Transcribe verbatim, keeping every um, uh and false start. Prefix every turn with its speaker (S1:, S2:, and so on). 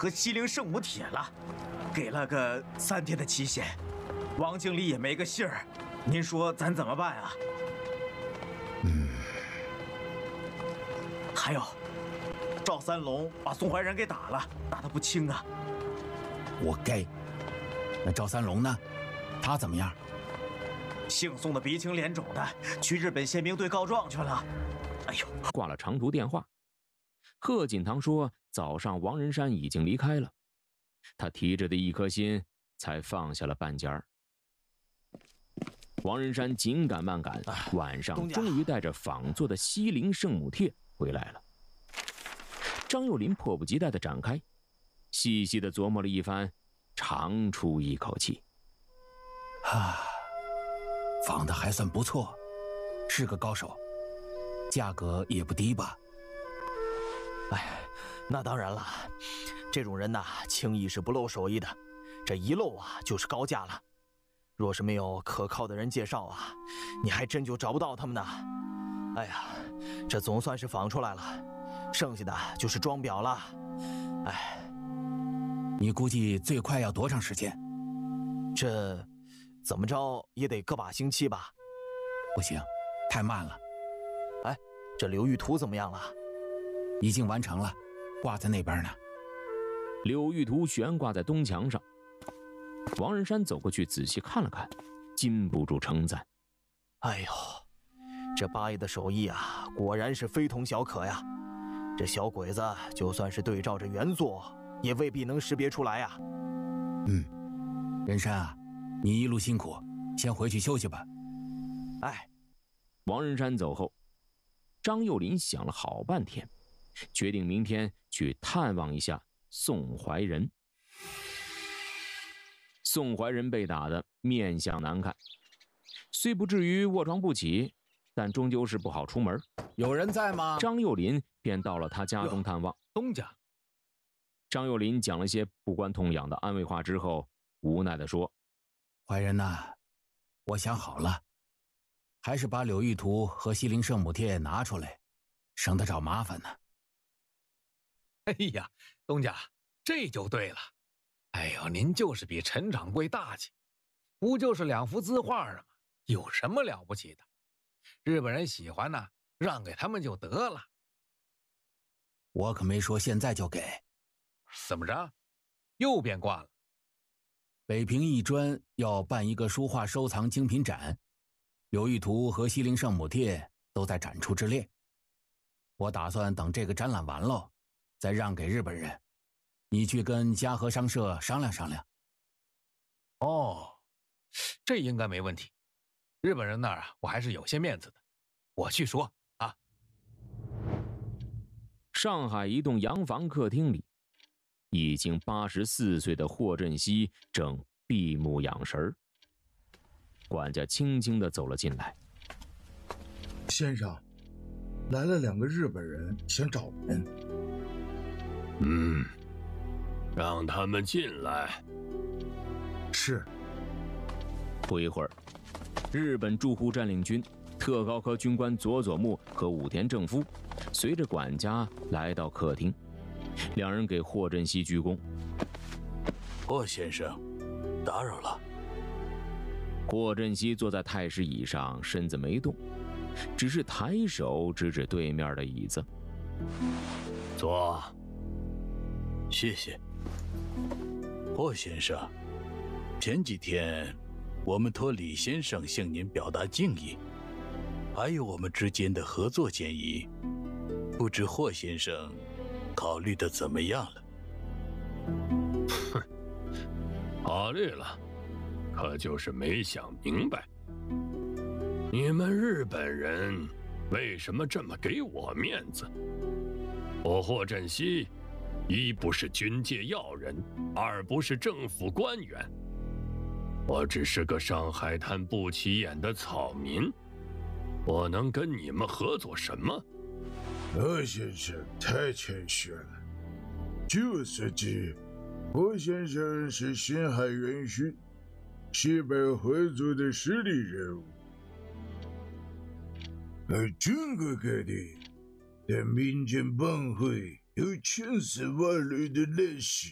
S1: 和西陵圣母帖了，给了个三天的期限。王经理也没个信儿，您说咱怎么办啊？
S2: 嗯。
S1: 还有，赵三龙把宋怀仁给打了，打得不轻啊。
S2: 活该。那赵三龙呢？他怎么样？
S1: 姓宋的鼻青脸肿的，去日本宪兵队告状去了。哎呦，
S3: 挂了长途电话。贺锦堂说，早上王仁山已经离开了，他提着的一颗心才放下了半截儿。王仁山紧赶慢赶，晚上终于带着仿做的西陵圣母帖回来了。张幼林迫不及待地展开，细细地琢磨了一番，长出一口气。
S2: 啊，仿的还算不错，是个高手，价格也不低吧？
S4: 哎，那当然了，这种人呐，轻易是不露手艺的，这一露啊就是高价了。若是没有可靠的人介绍啊，你还真就找不到他们呢。哎呀，这总算是仿出来了，剩下的就是装裱了。哎，
S2: 你估计最快要多长时间？
S4: 这怎么着也得个把星期吧？
S2: 不行，太慢了。
S4: 哎，这刘玉图怎么样了？
S2: 已经完成了，挂在那边呢。
S3: 柳玉图悬挂在东墙上，王仁山走过去仔细看了看，禁不住称赞：“
S4: 哎呦，这八爷的手艺啊，果然是非同小可呀！这小鬼子就算是对照着原作，也未必能识别出来呀。”
S2: 嗯，仁山啊，你一路辛苦，先回去休息吧。
S4: 哎，
S3: 王仁山走后，张幼林想了好半天，决定明天去探望一下宋怀仁。宋怀仁被打得面相难看，虽不至于卧床不起，但终究是不好出门。
S2: 有人在吗？
S3: 张幼林便到了他家中探望。
S5: 东家。
S3: 张幼林讲了些不关痛痒的安慰话之后，无奈地说：“
S2: 怀仁呐，我想好了，还是把柳玉图和西陵圣母帖拿出来，省得找麻烦呢。”
S5: 哎呀，东家，这就对了。哎呦，您就是比陈掌柜大气，不就是两幅字画吗？有什么了不起的？日本人喜欢呢，让给他们就得了。
S2: 我可没说现在就给。
S5: 怎么着？又变卦了？
S2: 北平艺专要办一个书画收藏精品展，柳玉图和西陵圣母帖都在展出之列。我打算等这个展览完喽，再让给日本人。你去跟嘉禾商社商量商量。
S5: 哦，这应该没问题。日本人那儿啊，我还是有些面子的，我去说啊。
S3: 上海一栋洋房客厅里，已经八十四岁的霍振西正闭目养神。管家轻轻地走了进来。
S6: 先生，来了两个日本人，想找人。
S7: 嗯，让他们进来。
S6: 是。
S3: 不一会儿，日本驻沪占领军特高科军官佐佐木和武田正夫随着管家来到客厅，两人给霍振西鞠躬。
S7: 霍先生，打扰了。
S3: 霍振西坐在太师椅上，身子没动，只是抬手指指对面的椅子。
S7: 坐。谢谢。霍先生，前几天我们托李先生向您表达敬意，还有我们之间的合作建议，不知霍先生考虑的怎么样了？
S8: 哼，考虑了，可就是没想明白，你们日本人为什么这么给我面子？我霍振西一不是军界要人，二不是政府官员，我只是个上海滩不起眼的草民，我能跟你们合作什么？
S6: 霍先生太谦虚了。据我所知，霍先生是辛亥元勋西北合作的实力人物，而全国各地的民间帮会有千丝万缕的联系。